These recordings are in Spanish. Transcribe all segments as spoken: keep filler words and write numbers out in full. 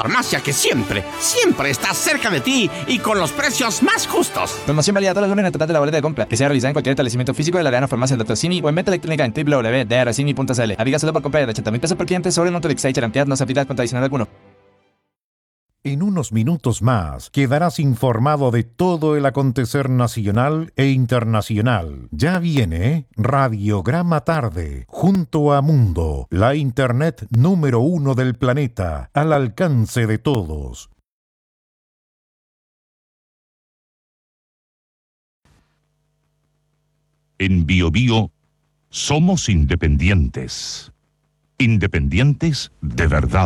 farmacia que siempre, siempre está cerca de ti y con los precios más justos. Promoción válida todos los lunes en el total de la boleta de compra, que sea realizada en cualquier establecimiento físico de la Arena Farmacia del doctor Simi o en venta electrónica en w w w punto d r simi punto c l. Aplica solo por compra de ochenta mil pesos por cliente sobre un Nutrilix y garantía no se aplica con adicional alguno. En unos minutos más quedarás informado de todo el acontecer nacional e internacional. Ya viene Radiograma Tarde, junto a Mundo, la internet número uno del planeta, al alcance de todos. En Bio Bio somos independientes. Independientes de verdad.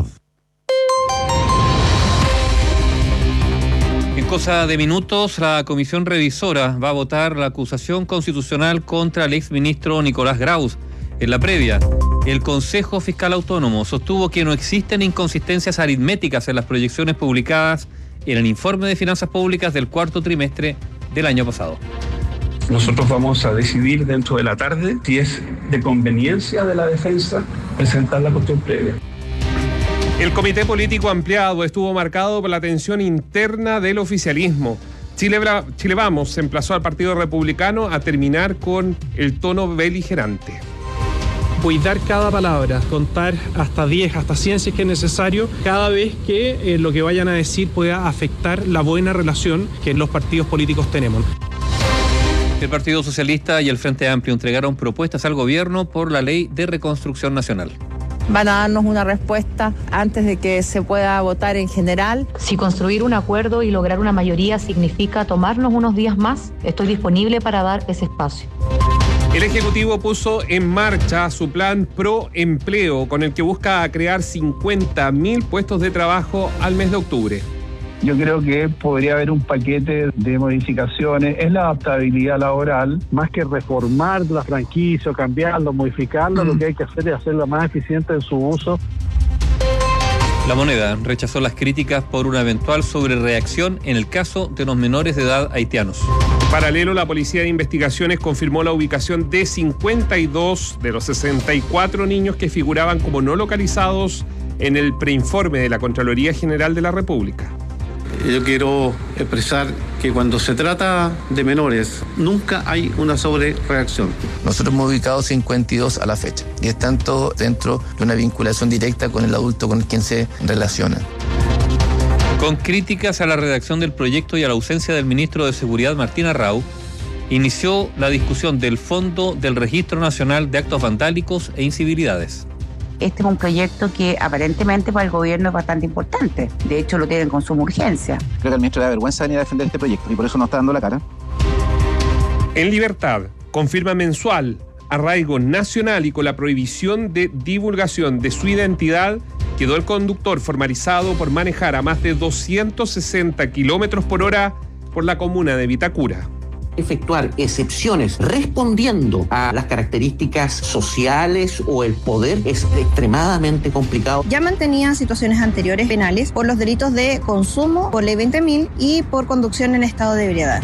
En cosa de minutos, la comisión revisora va a votar la acusación constitucional contra el exministro Nicolás Graus. En la previa, el Consejo Fiscal Autónomo sostuvo que no existen inconsistencias aritméticas en las proyecciones publicadas en el informe de finanzas públicas del cuarto trimestre del año pasado. Nosotros vamos a decidir dentro de la tarde si es de conveniencia de la defensa presentar la cuestión previa. El comité político ampliado estuvo marcado por la tensión interna del oficialismo. Chile, Chile Vamos se emplazó al Partido Republicano a terminar con el tono beligerante. Cuidar cada palabra, contar hasta diez, hasta cien si es que es necesario, cada vez que eh, lo que vayan a decir pueda afectar la buena relación que los partidos políticos tenemos. El Partido Socialista y el Frente Amplio entregaron propuestas al gobierno por la Ley de Reconstrucción Nacional. Van a darnos una respuesta antes de que se pueda votar en general. Si construir un acuerdo y lograr una mayoría significa tomarnos unos días más, estoy disponible para dar ese espacio. El Ejecutivo puso en marcha su plan Pro Empleo, con el que busca crear cincuenta mil puestos de trabajo al mes de octubre. Yo creo que podría haber un paquete de modificaciones. Es la adaptabilidad laboral, más que reformar la franquicia, cambiarlo, modificarlo, mm. lo que hay que hacer es hacerla más eficiente en su uso. La Moneda rechazó las críticas por una eventual sobrereacción en el caso de los menores de edad haitianos. En paralelo, la Policía de Investigaciones confirmó la ubicación de cincuenta y dos de los sesenta y cuatro niños que figuraban como no localizados en el preinforme de la Contraloría General de la República. Yo quiero expresar que cuando se trata de menores, nunca hay una sobrereacción. Nosotros hemos ubicado cincuenta y dos a la fecha y están todos dentro de una vinculación directa con el adulto con quien se relacionan. Con críticas a la redacción del proyecto y a la ausencia del ministro de Seguridad, Martín Arrau, inició la discusión del Fondo del Registro Nacional de Actos Vandálicos e Incivilidades. Este es un proyecto que aparentemente para el gobierno es bastante importante. De hecho, lo tienen con suma urgencia. Creo que al ministro le da vergüenza venir a defender este proyecto y por eso no está dando la cara. En Libertad, confirma mensual, arraigo nacional y con la prohibición de divulgación de su identidad, quedó el conductor formalizado por manejar a más de doscientos sesenta kilómetros por hora por la comuna de Vitacura. Efectuar excepciones respondiendo a las características sociales o el poder es extremadamente complicado. Ya mantenía situaciones anteriores penales por los delitos de consumo por ley veinte mil y por conducción en estado de ebriedad.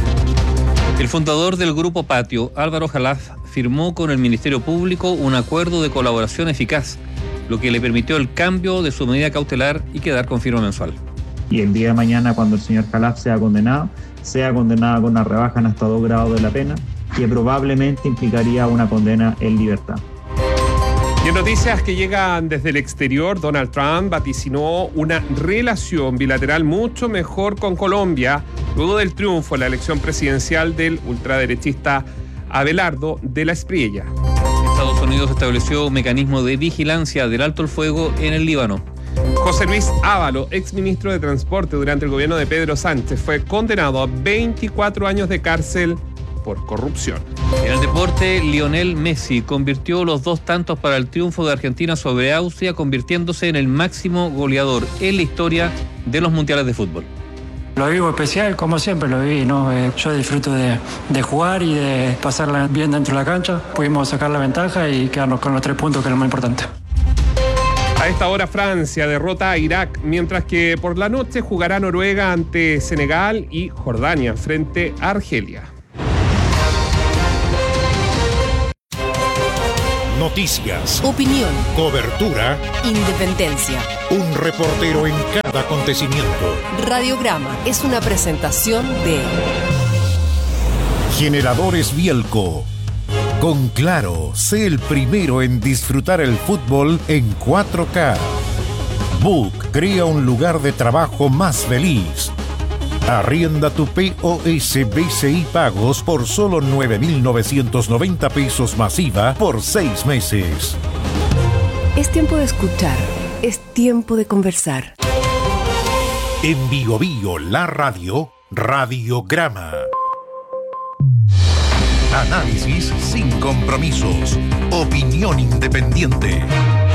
El fundador del Grupo Patio, Álvaro Jalaf, firmó con el Ministerio Público un acuerdo de colaboración eficaz, lo que le permitió el cambio de su medida cautelar y quedar con firma mensual. Y el día de mañana, cuando el señor Jalaf sea condenado, sea condenada con una rebaja en hasta dos grados de la pena, que probablemente implicaría una condena en libertad. Y en noticias que llegan desde el exterior, Donald Trump vaticinó una relación bilateral mucho mejor con Colombia luego del triunfo en la elección presidencial del ultraderechista Abelardo de la Espriella. Estados Unidos estableció un mecanismo de vigilancia del alto el fuego en el Líbano. José Luis Ábalos, exministro de Transporte durante el gobierno de Pedro Sánchez, fue condenado a veinticuatro años de cárcel por corrupción. En el deporte, Lionel Messi convirtió los dos tantos para el triunfo de Argentina sobre Austria, convirtiéndose en el máximo goleador en la historia de los mundiales de fútbol. Lo vivo especial, como siempre lo viví, ¿no? Eh, yo disfruto de, de jugar y de pasarla bien dentro de la cancha. Pudimos sacar la ventaja y quedarnos con los tres puntos, que es lo más importante. A esta hora Francia derrota a Irak, mientras que por la noche jugará Noruega ante Senegal y Jordania frente a Argelia. Noticias, opinión, cobertura, independencia. Un reportero en cada acontecimiento. Radiograma es una presentación de Generadores Bielco. Con Claro, sé el primero en disfrutar el fútbol en cuatro K. Book crea un lugar de trabajo más feliz. Arrienda tu P O S B C I Pagos por solo nueve mil novecientos noventa pesos masiva por seis meses. Es tiempo de escuchar, es tiempo de conversar. En Bio Bio, la radio, Radiograma. Análisis sin compromisos. Opinión independiente.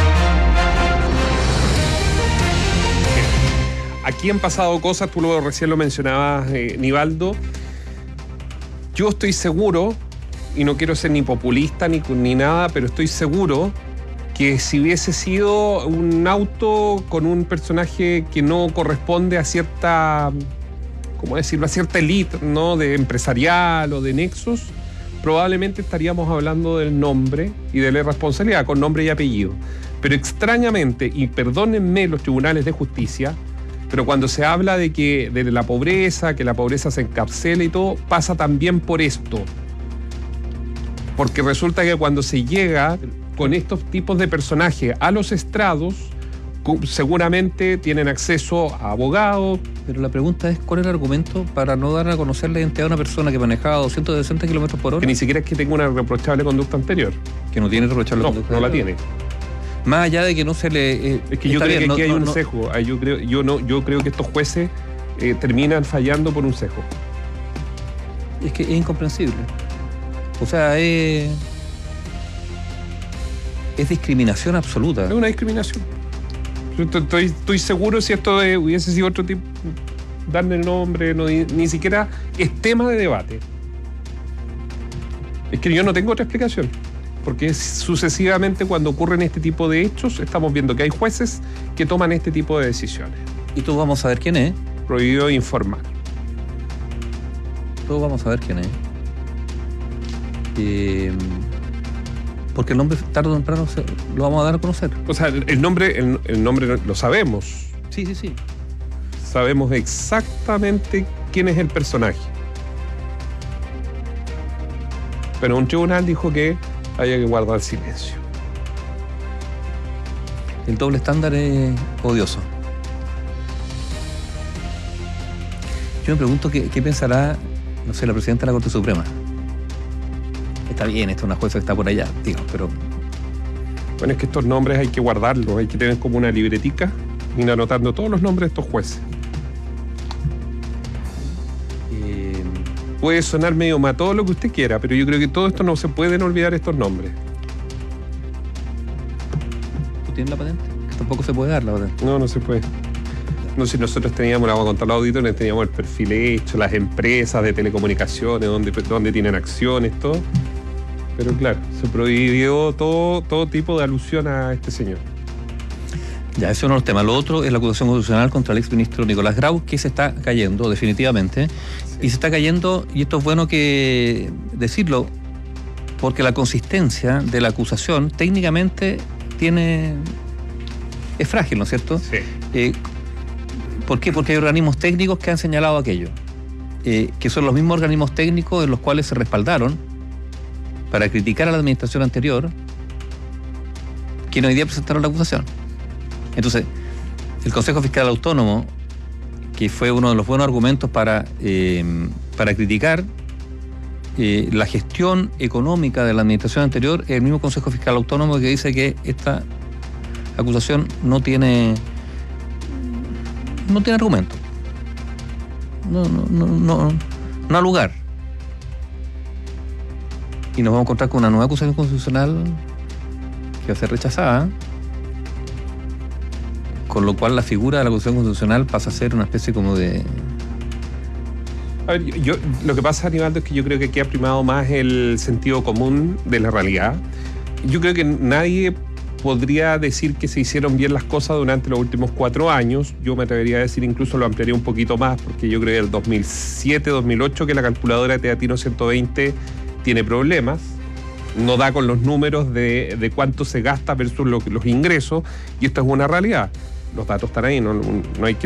Aquí han pasado cosas, tú lo, recién lo mencionabas, eh, Nivaldo. Yo estoy seguro, y no quiero ser ni populista ni, ni nada, pero estoy seguro que si hubiese sido un auto con un personaje que no corresponde a cierta, ¿cómo decirlo?, a cierta élite, ¿no?, de empresarial o de nexos, probablemente estaríamos hablando del nombre y de la responsabilidad, con nombre y apellido. Pero extrañamente, y perdónenme los tribunales de justicia, pero cuando se habla de que de la pobreza, que la pobreza se encarcela y todo, pasa también por esto. Porque resulta que cuando se llega con estos tipos de personajes a los estrados, seguramente tienen acceso a abogados. Pero la pregunta es, ¿cuál es el argumento para no dar a conocer la identidad de una persona que manejaba doscientos sesenta kilómetros por hora? Que ni siquiera es que tenga una reprochable conducta anterior. Que no tiene reprochable no, conducta no anterior. la tiene. Más allá de que no se le... Eh, es que yo creo bien, que aquí no, hay no, un no. sesgo. Yo creo, yo, no, yo creo que estos jueces eh, terminan fallando por un sesgo. Es que es incomprensible. O sea, es... es discriminación absoluta. Es una discriminación. Yo estoy, estoy seguro si esto de, hubiese sido otro tipo, darle el nombre, no, ni, ni siquiera es tema de debate. Es que yo no tengo otra explicación. Porque sucesivamente cuando ocurren este tipo de hechos, estamos viendo que hay jueces que toman este tipo de decisiones. Y todos vamos a ver quién es. Prohibido informar. Todos vamos a ver quién es. Eh, porque el nombre tarde o temprano se, lo vamos a dar a conocer. O sea, el, el nombre el, el nombre lo sabemos. Sí, sí, sí. Sabemos exactamente quién es el personaje. Pero un tribunal dijo que haya que guardar silencio. El doble estándar es odioso. Yo me pregunto qué, qué pensará, no sé, la presidenta de la Corte Suprema. Está bien, esta es una jueza que está por allá, digo, pero... Bueno, es que estos nombres hay que guardarlos, hay que tener como una libretica, ir anotando todos los nombres de estos jueces. Eh... Puede sonar medio más todo lo que usted quiera, pero yo creo que todo esto no se pueden olvidar estos nombres. ¿Tú tienes la patente? Que tampoco se puede dar la patente. No, no se puede. No, si nosotros teníamos, la vamos a contar los auditores, teníamos el perfil hecho, las empresas de telecomunicaciones, donde, donde tienen acciones, todo. Pero claro, se prohibió todo, todo tipo de alusión a este señor. Ya, ese es uno de los temas. Lo otro es la acusación constitucional contra el exministro Nicolás Grau, que se está cayendo definitivamente. Sí. Y se está cayendo, y esto es bueno que decirlo, porque la consistencia de la acusación técnicamente tiene es frágil, ¿no es cierto? Sí. Eh, ¿Por qué? Porque hay organismos técnicos que han señalado aquello, eh, que son los mismos organismos técnicos en los cuales se respaldaron para criticar a la administración anterior, quienes hoy día presentaron la acusación. Entonces, el Consejo Fiscal Autónomo, que fue uno de los buenos argumentos para, eh, para criticar eh, la gestión económica de la administración anterior, es el mismo Consejo Fiscal Autónomo que dice que esta acusación no tiene no tiene argumento. No, no, no, no, no ha lugar. Y nos vamos a encontrar con una nueva acusación constitucional que va a ser rechazada, con lo cual la figura de la acusación constitucional pasa a ser una especie como de... A ver, yo, lo que pasa, Aníbaldo, es que yo creo que aquí ha primado más el sentido común de la realidad. Yo creo que nadie podría decir que se hicieron bien las cosas durante los últimos cuatro años. Yo me atrevería a decir, incluso lo ampliaría un poquito más, porque yo creo que el dos mil siete, dos mil ocho, que la calculadora Teatino ciento veinte tiene problemas. no da con los números de, de cuánto se gasta versus lo, los ingresos, y esto es una realidad. Los datos están ahí, no, no hay que